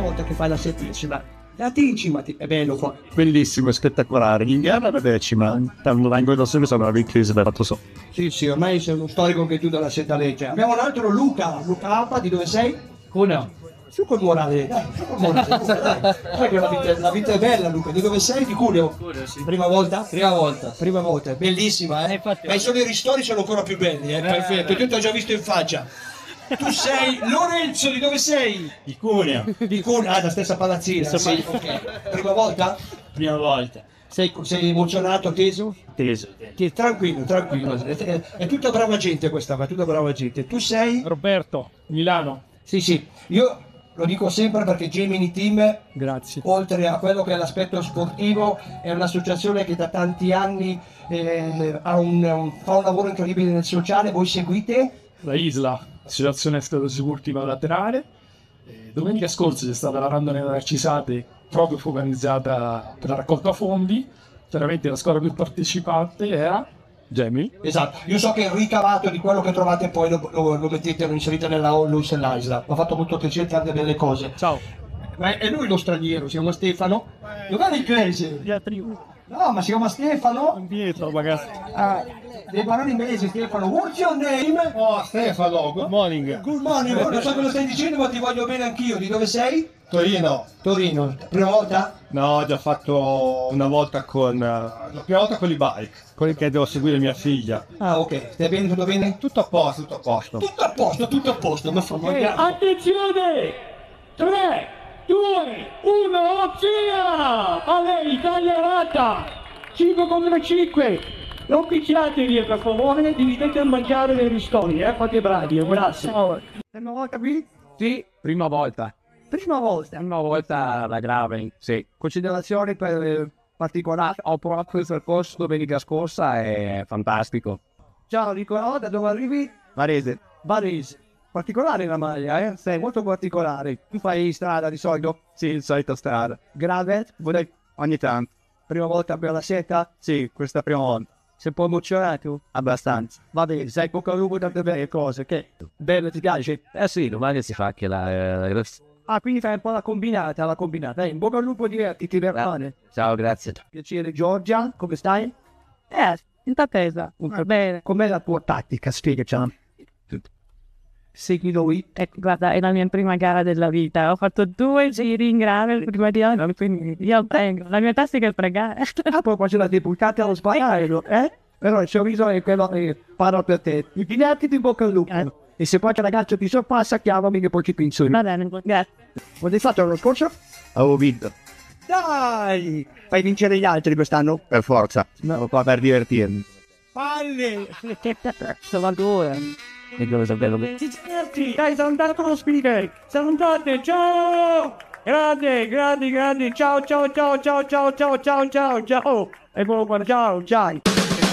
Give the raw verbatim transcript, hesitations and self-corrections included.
volta che fai la settimana. La decima, è bello qua. Bellissimo, spettacolare. L'indiana la decima, vengo da solo, sono riprese da fatto so. Sì, sì, ormai sei uno storico che chiude la setta legge. Abbiamo un altro Luca, Luca Alpa, di dove sei? Cuneo. Su col morale, dai, su col morale, Luca, dai. Sai che la vita, la vita è bella, Luca. Di dove sei? Di Cuneo? Cuneo, sì. Prima volta? Prima volta. Prima volta, bellissima, eh? Eh, infatti- Ma solo i ristori sono ancora più belli, eh? Perfetto, io ti ho già visto in faccia. Tu sei Lorenzo, di dove sei? Di Cuneo. Di Cuneo, ah, la stessa palazzina, sì, ok. Prima volta? Prima volta. Sei, sei emozionato, teso? Teso. Ti- Tranquillo, tranquillo. È, è- è tutta brava gente questa, ma è tutta brava gente. Tu sei? Roberto, Milano. Sì, sì, io lo dico sempre perché Gemini Team, Grazie. oltre a quello che è l'aspetto sportivo, è un'associazione che da tanti anni eh, ha un, un- fa un lavoro incredibile nel sociale. Voi seguite? La Isla, Associazione Sportiva Laterale. Eh, Domenica scorsa c'è stata la randonia delle Arcisate, proprio focalizzata per la raccolta fondi. Chiaramente la squadra più partecipante era Gemini. Esatto, io so che il ricavato di quello che trovate poi lo, lo, lo mettete, lo inserite nella Onlus e l'Isla. Mi ha fatto molto piacere, tante belle cose. Ciao. Ma è lui lo straniero, si chiama Stefano? Dov'è l'inglese? Gli altri No, ma si chiama Stefano? indietro, magari. Ah, devi parlare inglese, Stefano. What's your name? Oh, Stefano. Good morning. Good morning, non so cosa stai dicendo, ma ti voglio bene anch'io. Di dove sei? Torino. Torino. Prima volta? No, ho già fatto una volta con... uh, la prima volta con i bike, quelli che devo seguire mia figlia. Ah, ok. Stai bene, tutto bene? Tutto a posto, tutto a posto. Tutto a posto, tutto a posto. Ma fa Attenzione! tre, due, uno, via! A lei, tagliarata! cinque contro cinque! Non picchiatevi, per favore, dividete a mangiare le ristori, eh? Fate bravi, grazie. Prima volta qui? Sì, prima volta. Prima volta. Una volta la grave, sì. Considerazioni per eh, particolari? Ho provato il percorso domenica scorsa, è fantastico. Ciao Nicolò, da dove arrivi? Varese. Varese. Particolare la maglia, eh? Sei molto particolare. Tu fai strada di solito? Sì, il solito strada. Gravel? Ogni tanto. Prima volta per la seta? Sì, questa è la prima volta. Sei un po' emozionato? Abbastanza. Va bene, sai poco a lungo tante belle cose, che bello, ti piace? Eh sì, domani si fa anche la... eh, Ah, quindi fai un po' la combinata, la combinata. Eh, in bocca al lupo, divertiti, bene. Ciao, grazie. Piacere, Giorgia, come stai? Eh, in attesa. Va bene. Com'è la tua tattica? Spiegacela. Segui lui. Ecco, guarda, è la mia prima gara della vita. Ho fatto due giri in gravel prima di oggi, quindi io tengo. La mia tattica è pregare. Ah, poi quando la deputata allo sbagliare, eh? Però il sorriso è quello che parla per te. Divertiti in bocca al lupo. Eh. E se poi il ragazzo ti sorpassa, chiamami che poi ci penso io. Va bene, grazie. Cosa hai fatto l'anno scorso? Avevo vinto. Dai! Fai vincere gli altri quest'anno? Per forza. No, qua per divertirmi. Palle! Salvatore. E cosa sapevo che... Ti diverti! Dai, salutate con lo speaker! Salutate, ciao! Grande, grandi, grandi, ciao, ciao, ciao, ciao, ciao, ciao, ciao, ciao, ciao! Eccolo qua, ciao, ciao!